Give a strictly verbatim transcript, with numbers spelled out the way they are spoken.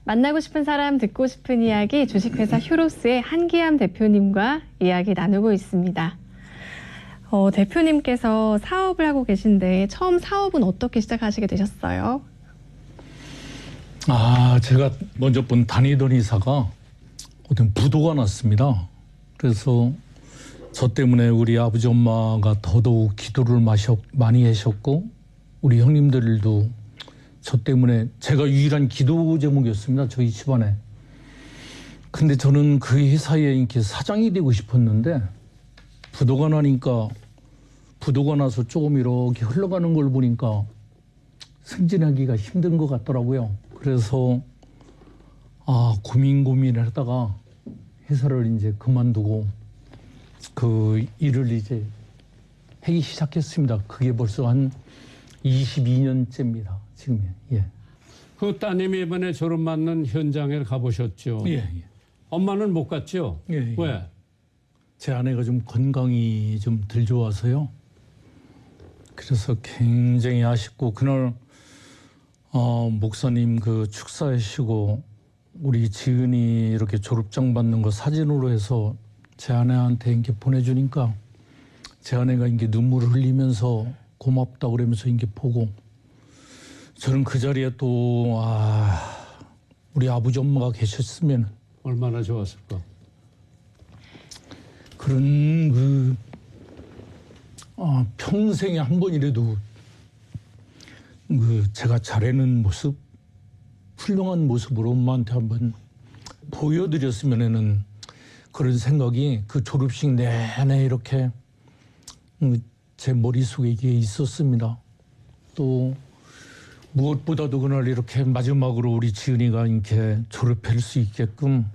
만나고 싶은 사람, 듣고 싶은 이야기, 주식회사 휴로스의 한기암 대표님과 이야기 나누고 있습니다. 어, 대표님께서 사업을 하고 계신데 처음 사업은 어떻게 시작하시게 되셨어요? 아, 제가 먼저 본 다니던 회사가 어떤 부도가 났습니다. 그래서 저 때문에 우리 아버지 엄마가 더더욱 기도를 마셔, 많이 하셨고 우리 형님들도 저 때문에 제가 유일한 기도 제목이었습니다. 저희 집안에. 근데 저는 그 회사에 이렇게 사장이 되고 싶었는데 부도가 나니까 부도가 나서 조금 이렇게 흘러가는 걸 보니까 승진하기가 힘든 것 같더라고요. 그래서 아 고민 고민을 하다가 회사를 이제 그만두고 그 일을 이제 하기 시작했습니다. 그게 벌써 한 이십이 년째입니다. 지금. 예. 그 따님이 이번에 졸업 맞는 현장에 가보셨죠? 예, 예. 엄마는 못 갔죠? 예, 예. 왜? 제 아내가 좀 건강이 좀 덜 좋아서요. 그래서 굉장히 아쉽고 그날 어, 목사님 그 축사하시고 우리 지은이 이렇게 졸업장 받는 거 사진으로 해서 제 아내한테 이렇게 보내주니까 제 아내가 이게 눈물을 흘리면서 고맙다 그러면서 이게 보고 저는 그 자리에 또 아, 우리 아버지 엄마가 계셨으면 얼마나 좋았을까? 그런 그 아, 평생에 한 번이라도 그 제가 잘하는 모습, 훌륭한 모습으로 엄마한테 한번 보여드렸으면 하는 그런 생각이 그 졸업식 내내 이렇게 제 머릿속에 이게 있었습니다. 또 무엇보다도 그날 이렇게 마지막으로 우리 지은이가 이렇게 졸업할 수 있게끔